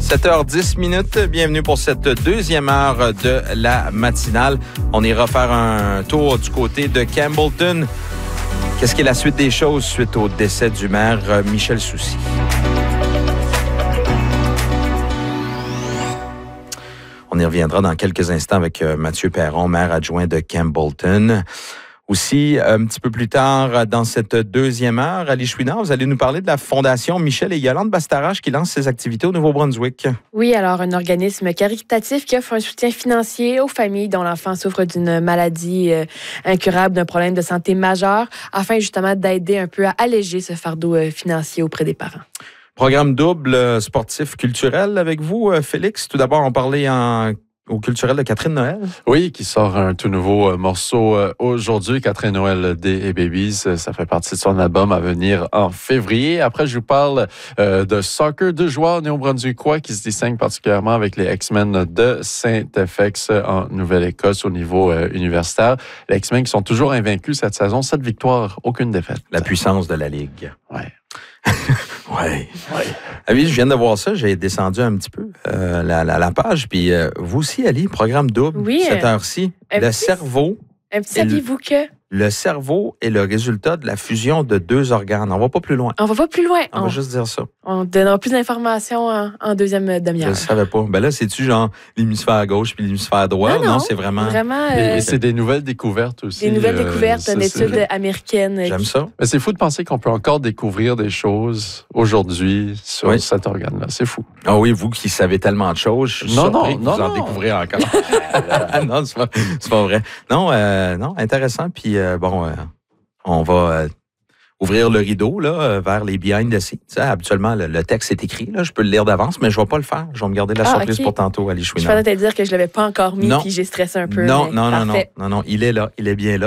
7h10 minutes. Bienvenue pour cette deuxième heure de la matinale. On ira faire un tour du côté de Campbellton. Qu'est-ce qui est la suite des choses suite au décès du maire Michel Soucy? On y reviendra dans quelques instants avec Mathieu Perron, maire adjoint de Campbellton. Aussi, un petit peu plus tard, dans cette deuxième heure, Ali Chouinard, vous allez nous parler de la Fondation Michel et Yolande Bastarache qui lance ses activités au Nouveau-Brunswick. Oui, alors un organisme caritatif qui offre un soutien financier aux familles dont l'enfant souffre d'une maladie incurable, d'un problème de santé majeur, afin justement d'aider un peu à alléger ce fardeau financier auprès des parents. Programme double sportif culturel avec vous, Félix. Tout d'abord, on parlait au culturel de Catherine Noël. Oui, qui sort un tout nouveau morceau aujourd'hui. Catherine Noël des Babies, ça fait partie de son album à venir en février. Après, je vous parle de soccer, de joueurs néo-brunswickois qui se distinguent particulièrement avec les X-Men de Saint-FX en Nouvelle-Écosse au niveau universitaire. Les X-Men qui sont toujours invaincus cette saison, 7 victoires, aucune défaite. La puissance de la Ligue. Ouais. Oui. Ah oui, je viens de voir ça. J'ai descendu un petit peu la page. Puis vous aussi, Ali, programme double, oui, cette heure-ci. Le cerveau. Un petit saviez-vous que... Le cerveau est le résultat de la fusion de deux organes. On va pas plus loin. On va pas plus loin. On va juste dire ça. On donnera plus d'informations en deuxième demi-heure. Je ne savais pas. Ben là, c'est-tu genre l'hémisphère gauche puis l'hémisphère droit? Non, c'est vraiment... Et c'est des nouvelles découvertes aussi. Des nouvelles découvertes d'études américaines. J'aime ça. Mais c'est fou de penser qu'on peut encore découvrir des choses aujourd'hui sur cet organe-là. C'est fou. Ah oui, vous qui savez tellement de choses, je suis surpris que vous en découvrez encore. Non, c'est pas vrai. Non, intéressant. Puis on va ouvrir le rideau là, vers les behind the scenes. Habituellement, le texte est écrit. Là, je peux le lire d'avance, mais je ne vais pas le faire. Je vais me garder la surprise pour tantôt, Ali Chouinard. Je pensais te dire que je ne l'avais pas encore mis puis j'ai stressé un peu. Non, il est là. Il est bien là.